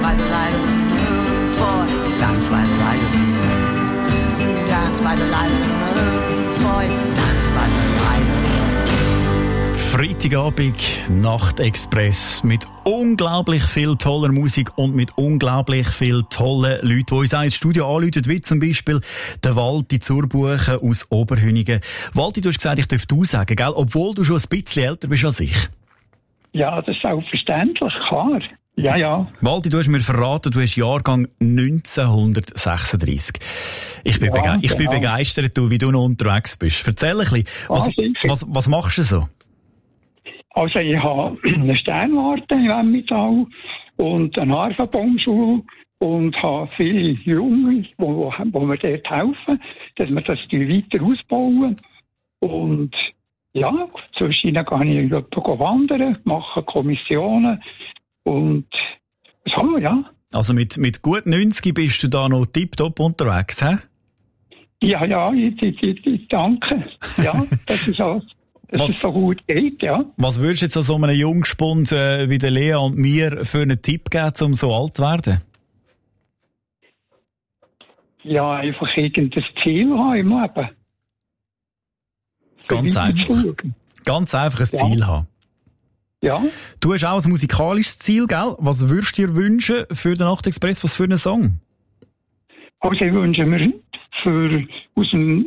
by the light of the moon, boys, dance by the light of the moon. Dance by the light of the moon, boys, dance by the light of the moon. Freitagabend, Nachtexpress mit unglaublich viel toller Musik und mit unglaublich viel tollen Leuten, die uns auch ins Studio anrufen, wie zum Beispiel der Walti Zurbuchen aus Oberhünigen. Walti, du hast gesagt, ich darf du sagen, gell? Obwohl du schon ein bisschen älter bist als ich. Ja, das ist selbstverständlich, klar. Ja, ja. Walti, du hast mir verraten, du hast Jahrgang 1936. Ich bin begeistert, wie du noch unterwegs bist. Erzähl ein bisschen, was machst du so? Also ich habe eine Sternwarte in Emmental und eine Harfenbaumschule und habe viele Junge, die mir dort helfen, dass wir das weiter ausbauen. Und ja, zwischendurch gehe ich wandern, mache Kommissionen und so, ja. Also mit gut 90 bist du da noch tipptopp unterwegs, hä? Ja, ich danke. Ja, das ist alles. Dass es so gut geht, ja. Was würdest du jetzt an so einem Jungspund wie der Lea und mir für einen Tipp geben, um so alt zu werden? Ja, einfach irgendein Ziel haben im Leben. Ganz einfach. Ganz einfach ein Ziel haben. Ja. Du hast auch ein musikalisches Ziel, gell? Was würdest du dir wünschen für den Nachtexpress? Was für einen Song? Also ich wünsche mir aus dem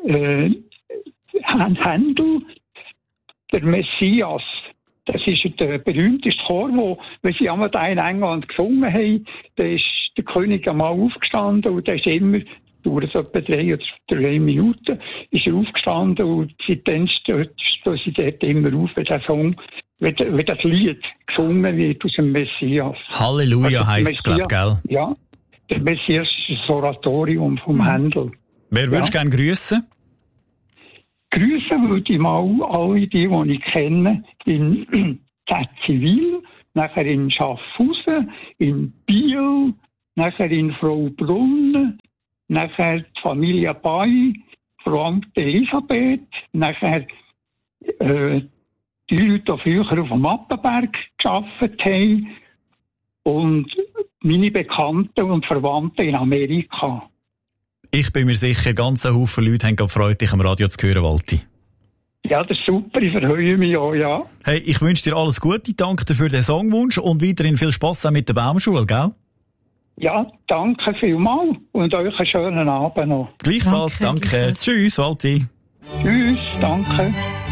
Händel der Messias. Das ist der berühmteste Chor, wenn sie einmal da in England gesungen haben, da ist der König einmal aufgestanden und der ist immer, durch etwa 3 Minuten, ist er aufgestanden und seitdem stehen sie dort immer auf, wenn das Lied gesungen wird aus dem Messias. Halleluja also heisst es, glaube ich, gell? Ja, der Messias ist das Oratorium vom Händel. Wer würdest du gerne grüssen? Grüßen würde ich mal alle die ich kenne, in Zivil, nachher in Schaffhausen, in Biel, nachher in Fraubrunn, nachher die Familie Bay, Frau Elisabeth, nachher die Leute, die früher auf dem Appenberg gearbeitet haben und meine Bekannten und Verwandten in Amerika. Ich bin mir sicher, ganz Haufen Leute haben gefreut, dich am Radio zu hören, Walti. Ja, das ist super, ich freue mich auch, ja. Hey, ich wünsche dir alles Gute, danke für den Songwunsch und weiterhin viel Spass auch mit der Baumschule, gell? Ja, danke vielmals und euch einen schönen Abend noch. Gleichfalls, danke. Tschüss, Walti. Tschüss, danke.